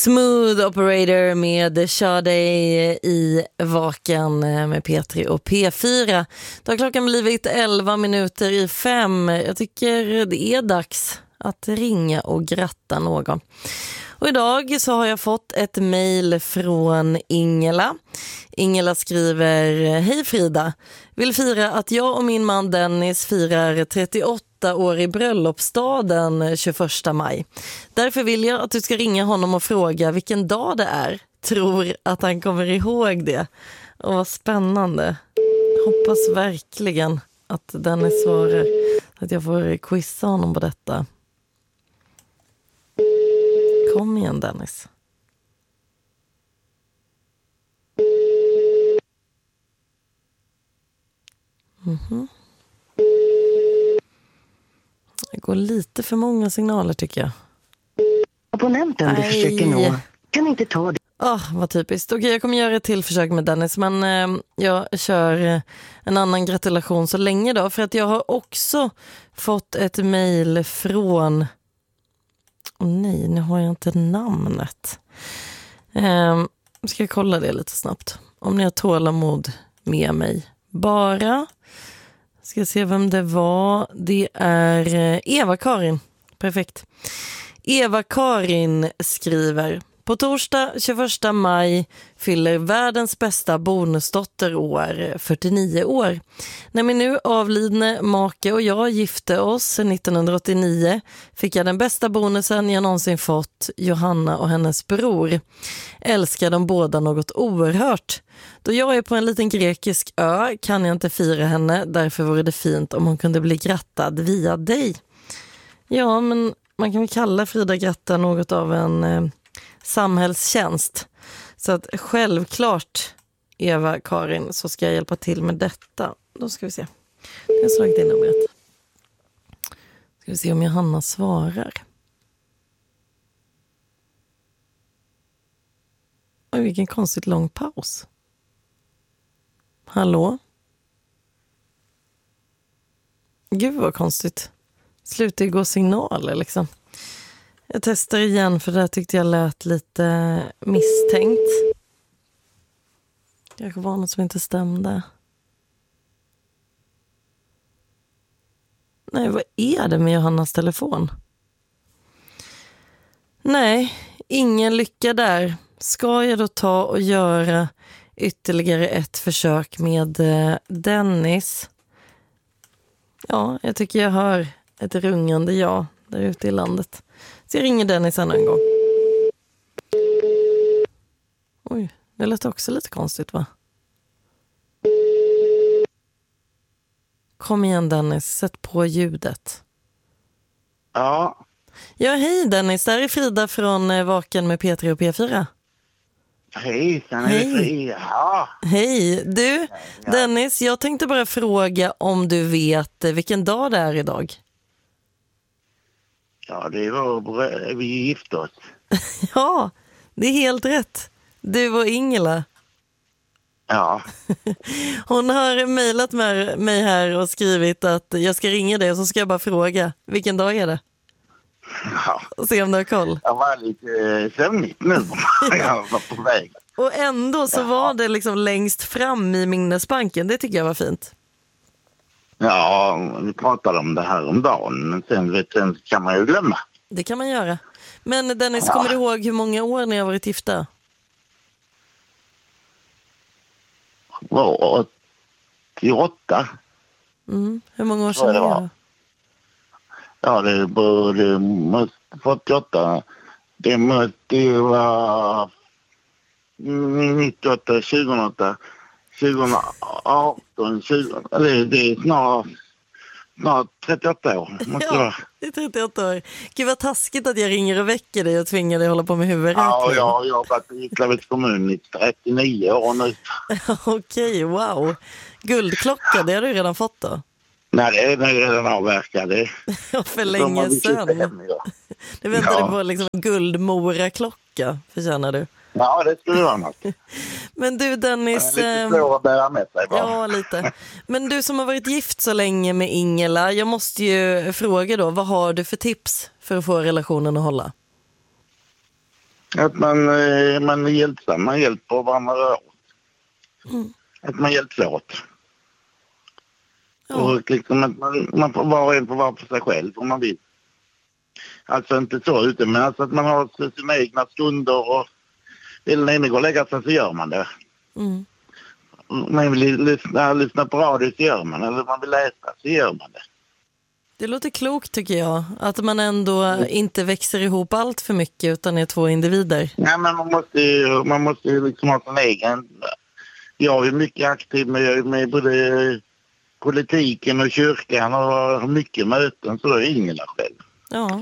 Smooth Operator med Sade i Vaken med P3 och P4. Då har klockan blivit 11 minuter i 5. Jag tycker det är dags att ringa och gratta någon. Och idag så har jag fått ett mejl från Ingela. Ingela skriver: Hej Frida, vill fira att jag och min man Dennis firar 38 år i bröllopsstaden 21 maj. Därför vill jag att du ska ringa honom och fråga vilken dag det är. Tror att han kommer ihåg det. Och vad spännande. Hoppas verkligen att Dennis svarar, att jag får quizza honom på detta. Kom igen Dennis. Det går lite för många signaler tycker jag. Abonnenten du försöker nå kan inte ta det. Vad typiskt. Okej, jag kommer göra ett till försök med Dennis, men jag kör en annan gratulation så länge då, för att jag har också fått ett mejl från... nej, nu har jag inte namnet. Ska jag kolla det lite snabbt. Om ni har tålamod med mig. Bara... ska se vem det var. Det är Eva-Karin. Perfekt. Eva-Karin skriver: på torsdag 21 maj fyller världens bästa bonusdotter år, 49 år. När min nu avlidne make och jag gifte oss 1989 fick jag den bästa bonusen jag någonsin fått, Johanna och hennes bror. Älskar de båda något oerhört. Då jag är på en liten grekisk ö kan jag inte fira henne, därför vore det fint om hon kunde bli grattad via dig. Ja, men man kan väl kalla Frida Gratta något av en samhällstjänst. Så att självklart, Eva-Karin, så ska jag hjälpa till med detta. Då ska vi se. Jag har slagit in numret. Ska vi se om Johanna svarar. Oj, vilken konstigt lång paus. Hallå? Gud vad konstigt. Slutar gå signaler liksom. Jag testar igen för det tyckte jag lät lite misstänkt. Kanske var något som inte stämde. Nej, vad är det med Johannas telefon? Nej, ingen lycka där. Ska jag då ta och göra ytterligare ett försök med Dennis? Ja, jag tycker jag hör ett rungande ja där ute i landet. Så jag ringer Dennis en gång. Oj, det lät också lite konstigt va? Kom igen Dennis, sätt på ljudet. Ja. Ja, hej Dennis, där är Frida från Vaken med P3 och P4. Hej. Ja. Hej, du Dennis, jag tänkte bara fråga om du vet vilken dag det är idag. Ja, det var vi gifte oss. Ja, det är helt rätt. Du och Ingela. Ja. Hon har mejlat med mig här och skrivit att jag ska ringa dig och så ska jag bara fråga, vilken dag är det? Ja. Och se om du har koll. Jag var lite sömnigt nu. Jag var på väg. Och ändå så var det liksom längst fram i minnesbanken. Det tycker jag var fint. Ja, vi pratade om det här om dagen. Men sen kan man ju glömma. Det kan man göra. Men Dennis, kommer du ihåg hur många år ni har varit gifta? 88. Hur många år sedan är det då? Ja, det måste 48. Det måste ju vara 98, 2008, 2018, 20. Eller det är snart 38 år. Ja, det är 38 år. Gud vad taskigt att jag ringer och väcker dig och tvingar dig att hålla på med huvudräkning. Ja, jag har jobbat i Klavets kommun i 39 år nu. Okej, wow. Guldklocka, det har du redan fått då? Nej, det är redan avverkat. Ja, för länge sedan. Du väntade på liksom guldmora-klocka, förtjänar du. Ja, det skulle vara något. Men du Dennis... Det är lite svår att bära med sig bara. Ja, lite. Men du som har varit gift så länge med Ingela, jag måste ju fråga då, vad har du för tips för att få relationen att hålla? Att man är hjälpsam, man hjälper varandra åt. Att man hjälps åt. Ja. Och liksom att man får var och en får vara för sig själv om man vill. Alltså inte så ute, men alltså att man har sina egna stunder och vill den ene gå och lägga sig så gör man det. Man vill lyssna på radio så gör man, eller man vill läsa så gör man det. Det låter klokt tycker jag, att man ändå inte växer ihop allt för mycket utan är två individer. Nej, men man måste ju liksom ha sin egen. Jag är mycket aktiv med både politiken och kyrkan och har mycket möten, så det är Ingela själv. Ja.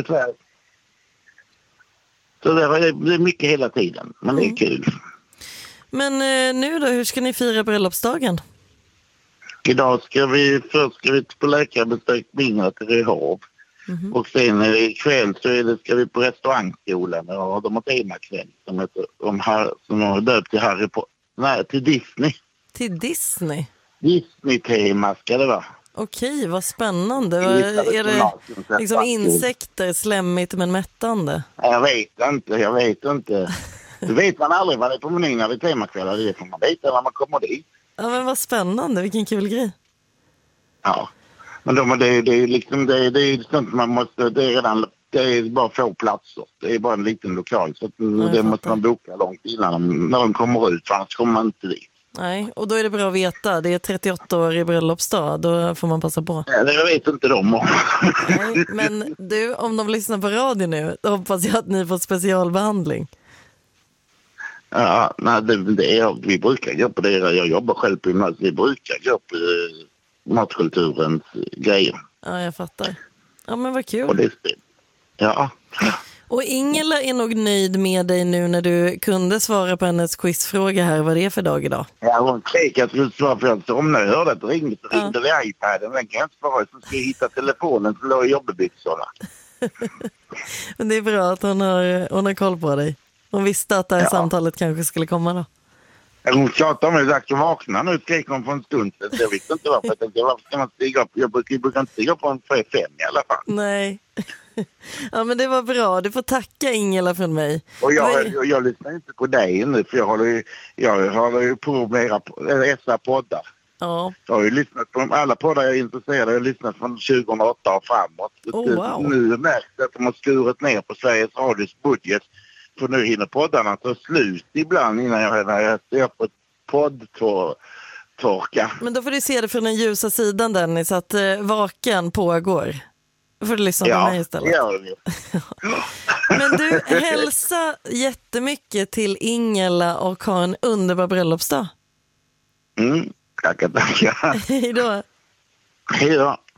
Så det är mycket hela tiden, men det är kul. Men nu då, hur ska ni fira bröllopsdagen? Idag ska vi på läkarbesök med Ingela till Rehab. Och sen ikväll så ska vi på restaurangskolan och de har temakväll som har döpt till till Disney. Till Disney? Disney-tema ska det vara. Okej, vad spännande. Är det liksom insekter, slemmigt men mättande? Jag vet inte. Du vet man aldrig vad det är på menyn när det är temakvällar. Det får man veta när man kommer dit. Ja, men vad spännande, vilken kul grej. Ja, men det är liksom det är sånt man måste, det är bara få platser. Det är bara en liten lokal så det måste man boka långt innan när de kommer ut, för annars kommer man inte dit. Nej, och då är det bra att veta. Det är 38 år i bröllopsdag, då får man passa på. Ja, det vet inte de om. Nej, men du, om de lyssnar på radio nu, då hoppas jag att ni får specialbehandling. Ja, nej, vi brukar gå på det. Jag jobbar själv på gymnasiet. Vi brukar gå på matkulturens grejer. Ja, jag fattar. Ja, men vad kul. Och ja. Och Ingela är nog nöjd med dig nu när du kunde svara på hennes quizfråga här. Vad det är för dag idag? Ja, hon skrek att jag skulle svara för att om jag hörde att det ringde så ringde vi iPaden. Den kan jag inte svara, så ska jag hitta telefonen som låg i jobbebyxorna. Men det är bra att hon har koll på dig. Hon visste att det här samtalet kanske skulle komma då. Hon tjatade om det, dags att vakna nu, skrek hon för en stund. Jag visste inte varför. Varför ska man stiga upp? Jag brukar inte stiga upp på en 5 i alla fall. Nej. Ja, men det var bra. Du får tacka Ingela från mig. Och jag lyssnar inte på dig nu, för jag håller ju på med era poddar. Ja. Jag har ju lyssnat på alla poddar jag är intresserad av. Jag har lyssnat från 2008 och framåt. Wow. Nu märks det att de har skurit ner på Sveriges Radios budget. För nu hinner poddarna ta slut ibland innan jag ser på poddtorka. Men då får du se det från den ljusa sidan, Dennis, att vaken pågår. Då får du lyssna på mig istället. Ja. Men du, hälsa jättemycket till Ingela och ha en underbar bröllopsdag. Tackar. Hej då. Hej då.